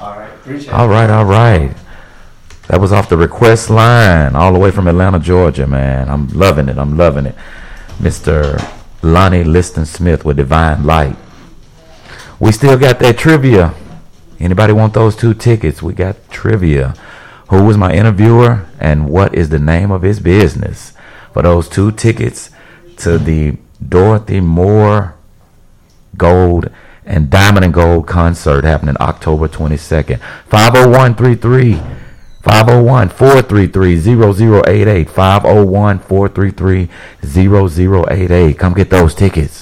All right, appreciate it. All right. That was off the request line, all the way from Atlanta, Georgia, man. I'm loving it. Mr. Lonnie Liston Smith with Divine Light. We still got that trivia. Anybody want those 2 tickets? We got trivia. Who was my interviewer and what is the name of his business? For those 2 tickets to the Dorothy Moore Gold and Diamond and Gold concert happening October 22nd. 501-433-0088. 501-433-0088. Come get those tickets.